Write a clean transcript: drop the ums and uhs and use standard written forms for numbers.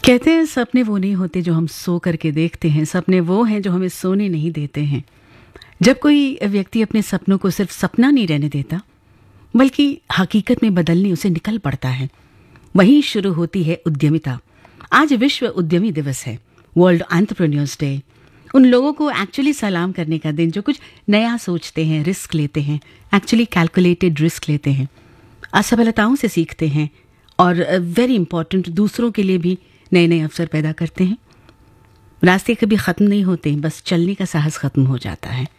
कहते हैं सपने वो नहीं होते जो हम सो करके देखते हैं, सपने वो हैं जो हमें सोने नहीं देते हैं। जब कोई व्यक्ति अपने सपनों को सिर्फ सपना नहीं रहने देता बल्कि हकीकत में बदलने उसे निकल पड़ता है, वहीं शुरू होती है उद्यमिता। आज विश्व उद्यमी दिवस है, वर्ल्ड एंटरप्रेन्योर्स डे। उन लोगों को एक्चुअली सलाम करने का दिन जो कुछ नया सोचते हैं, रिस्क लेते हैं, एक्चुअली कैलकुलेटेड रिस्क लेते हैं, असफलताओं से सीखते हैं और वेरी इंपॉर्टेंट दूसरों के लिए भी नए नए अवसर पैदा करते हैं। रास्ते कभी ख़त्म नहीं होते, बस चलने का साहस ख़त्म हो जाता है।